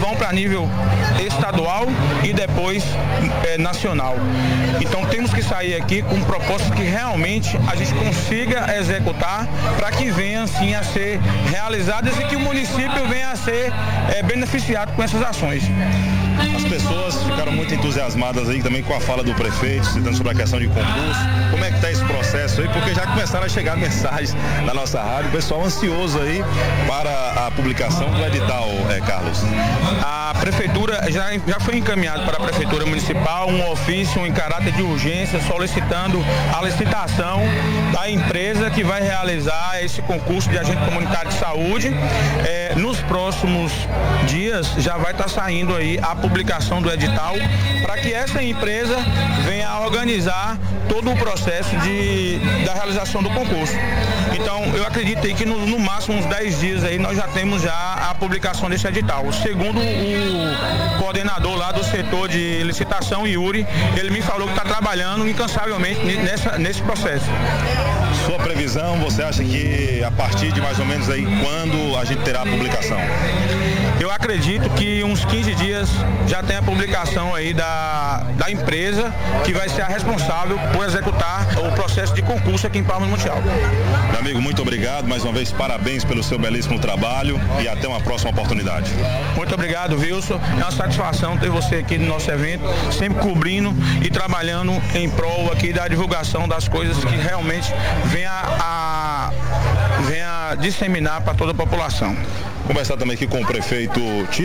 vão para nível estadual e depois nacional. Então temos que sair aqui com propostas que realmente a gente consiga executar para que venham assim a ser realizadas e que o município venha a ser beneficiado com essas ações. As pessoas ficaram muito entusiasmadas aí também com a fala do prefeito, citando sobre a questão de concurso. Como é que está esse processo aí? Porque já começaram a chegar mensagens na nossa rádio, o pessoal ansioso aí para a publicação do edital, Carlos. A prefeitura já foi encaminhado para a prefeitura municipal um ofício em caráter de urgência solicitando a licitação da empresa que vai realizar esse concurso de agente comunitário de saúde. Nos próximos dias já vai estar saindo aí a publicação do edital para que essa empresa venha a organizar todo o processo da realização do concurso. Então, eu acredito aí que no máximo uns 10 dias aí nós já temos já a publicação desse edital. Segundo o coordenador lá do setor de licitação, Yuri, ele me falou que está trabalhando incansavelmente nesse processo. Sua previsão, você acha que a partir de mais ou menos aí quando a gente terá a publicação? Eu acredito que uns 15 dias já tem a publicação aí da empresa que vai ser a responsável por executar o processo de concurso aqui em Palmas Montiel. Meu amigo, muito obrigado. Mais uma vez, parabéns pelo seu belíssimo trabalho e até uma próxima oportunidade. Muito obrigado, Wilson. É uma satisfação ter você aqui no nosso evento, sempre cobrindo e trabalhando em prol aqui da divulgação das coisas que realmente venha a disseminar para toda a população. Conversar também aqui com o prefeito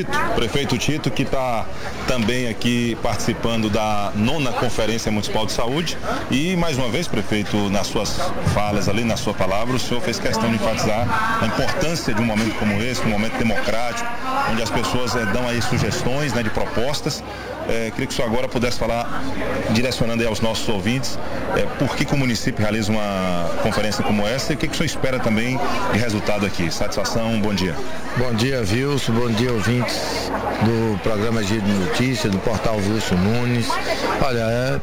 Tito, que está também aqui participando da 9ª Conferência Municipal de Saúde. E mais uma vez, prefeito, nas suas falas ali, na sua palavra, o senhor fez questão de enfatizar a importância de um momento como esse, um momento democrático, onde as pessoas dão aí sugestões, de propostas. Queria que o senhor agora pudesse falar, direcionando aí aos nossos ouvintes, por que o município realiza uma conferência como essa e o que o senhor espera também de resultado aqui. Satisfação, bom dia. Bom dia, Wilson, bom dia, ouvintes do programa Giro de Notícias, do portal Wilson Nunes. Olha,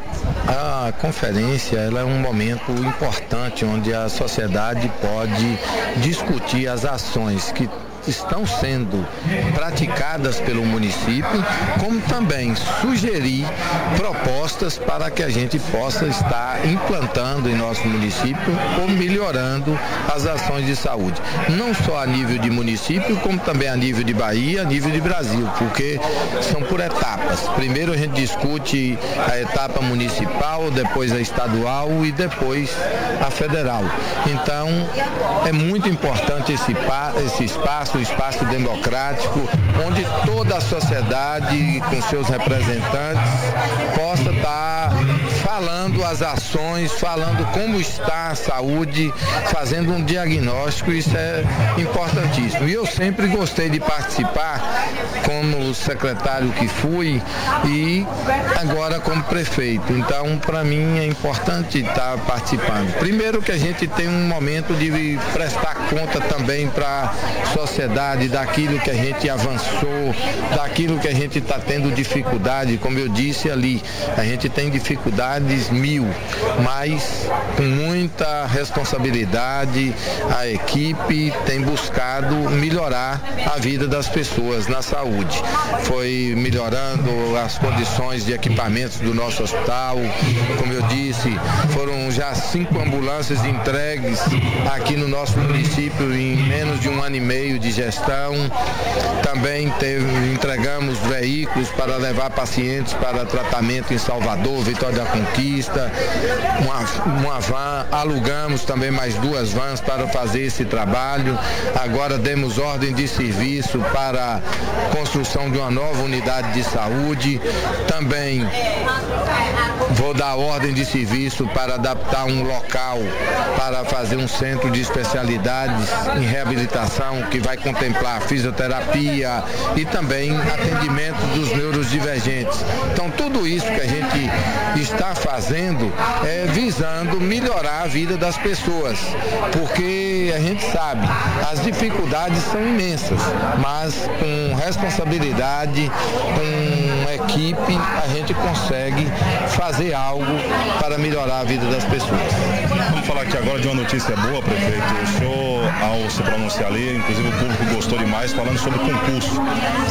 a conferência ela é um momento importante onde a sociedade pode discutir as ações que estão sendo praticadas pelo município, como também sugerir propostas para que a gente possa estar implantando em nosso município ou melhorando as ações de saúde. Não só a nível de município, como também a nível de Bahia, a nível de Brasil, porque são por etapas. Primeiro a gente discute a etapa municipal, depois a estadual e depois a federal. Então, é muito importante esse espaço, o espaço democrático, onde toda a sociedade, com seus representantes, possa estar falando as ações, falando como está a saúde, fazendo um diagnóstico. Isso é importantíssimo. E eu sempre gostei de participar como secretário que fui e agora como prefeito. Então, para mim, é importante estar participando. Primeiro que a gente tem um momento de prestar conta também para a sociedade daquilo que a gente avançou, daquilo que a gente está tendo dificuldade. Como eu disse ali, a gente tem dificuldades 1000, mas com muita responsabilidade a equipe tem buscado melhorar a vida das pessoas na saúde. Foi melhorando as condições de equipamentos do nosso hospital. Como eu disse, foram já 5 ambulâncias entregues aqui no nosso município em menos de 1 ano e meio de gestão. Também entregamos veículos para levar pacientes para tratamento em Salvador, Vitória da Conquista, uma van, alugamos também mais 2 vans para fazer esse trabalho. Agora demos ordem de serviço para a construção de uma nova unidade de saúde. Também vou dar ordem de serviço para adaptar um local para fazer um centro de especialidades em reabilitação que vai contemplar fisioterapia e também atendimento dos neurodivergentes. Então, tudo isso que a gente está fazendo é visando melhorar a vida das pessoas, porque a gente sabe, as dificuldades são imensas, mas com responsabilidade, com equipe, a gente consegue fazer algo para melhorar a vida das pessoas. Vamos falar aqui agora de uma notícia boa, prefeito. O senhor, ao se pronunciar ali, inclusive o público gostou demais, falando sobre concurso.